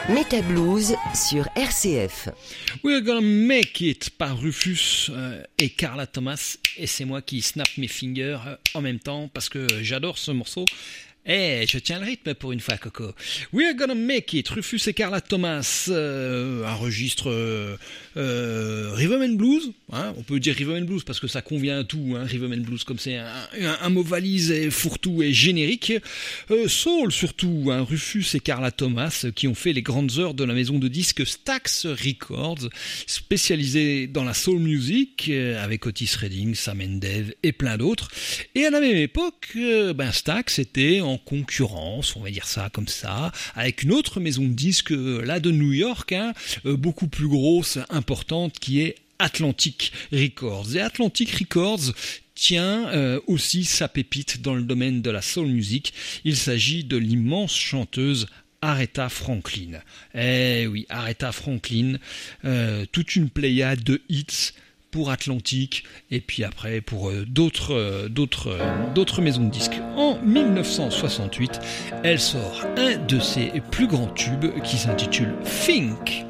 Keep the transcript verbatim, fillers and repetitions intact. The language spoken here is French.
Metablues sur R C F. We're Gonna Make It par Rufus euh, et Carla Thomas. Et c'est moi qui snap mes fingers euh, en même temps parce que j'adore ce morceau. Eh, je tiens le rythme pour une fois, Coco. We're Gonna Make It, Rufus et Carla Thomas, euh, un registre euh, euh, Rhythm and Blues, hein, on peut dire Rhythm and Blues parce que ça convient à tout, hein, Rhythm and Blues, comme c'est un, un, un mot valise et fourre-tout et générique. Euh, soul surtout, hein, Rufus et Carla Thomas qui ont fait les grandes heures de la maison de disques Stax Records, spécialisée dans la soul music, euh, avec Otis Redding, Sam and Dave et plein d'autres. Et à la même époque, euh, ben Stax était en concurrence, on va dire ça comme ça, avec une autre maison de disques, là de New York, hein, beaucoup plus grosse, importante, qui est Atlantic Records. Et Atlantic Records tient euh, aussi sa pépite dans le domaine de la soul music. Il s'agit de l'immense chanteuse Aretha Franklin. Eh oui, Aretha Franklin, euh, toute une pléiade de hits pour Atlantic et puis après pour euh, d'autres, euh, d'autres, euh, d'autres maisons de disques. En dix-neuf cent soixante-huit, elle sort un de ses plus grands tubes qui s'intitule Think.